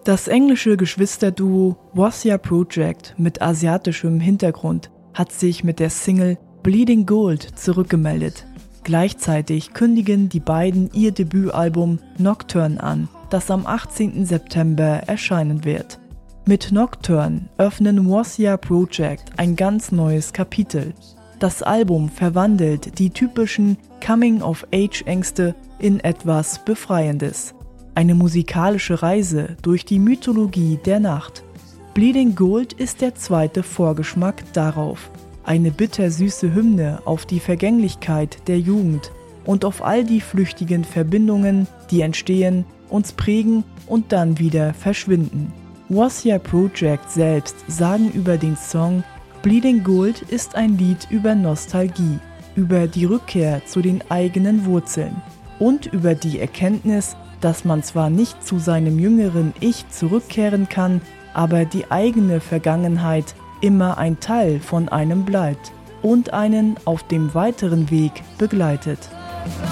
Das englische Geschwisterduo Wasya Project mit asiatischem Hintergrund hat sich mit der Single Bleeding Gold zurückgemeldet. Gleichzeitig kündigen die beiden ihr Debütalbum Nocturne an, das am 18. September erscheinen wird. Mit Nocturne öffnen Wasya Project ein ganz neues Kapitel. Das Album verwandelt die typischen Coming-of-Age-Ängste in etwas Befreiendes. Eine musikalische Reise durch die Mythologie der Nacht. Bleeding Gold ist der zweite Vorgeschmack darauf. Eine bittersüße Hymne auf die Vergänglichkeit der Jugend und auf all die flüchtigen Verbindungen, die entstehen, uns prägen und dann wieder verschwinden. Wasya Project selbst sagen über den Song, Bleeding Gold ist ein Lied über Nostalgie, über die Rückkehr zu den eigenen Wurzeln und über die Erkenntnis, dass man zwar nicht zu seinem jüngeren Ich zurückkehren kann, aber die eigene Vergangenheit immer ein Teil von einem bleibt und einen auf dem weiteren Weg begleitet.